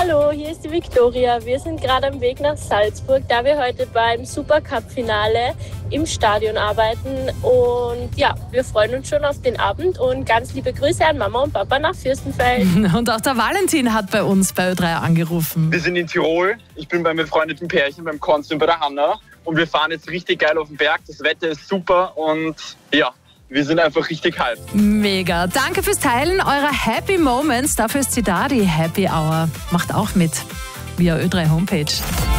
Hallo, hier ist die Viktoria. Wir sind gerade am Weg nach Salzburg, da wir heute beim Supercup-Finale im Stadion arbeiten. Und ja, wir freuen uns schon auf den Abend und ganz liebe Grüße an Mama und Papa nach Fürstenfeld. Und auch der Valentin hat bei uns bei Ö3 angerufen. Wir sind in Tirol. Ich bin beim befreundeten Pärchen, beim Konsti und bei der Hanna. Und wir fahren jetzt richtig geil auf den Berg. Das Wetter ist super und ja, wir sind einfach richtig hyped. Mega. Danke fürs Teilen eurer Happy Moments. Dafür ist sie da, die Happy Hour. Macht auch mit via Ö3 Homepage.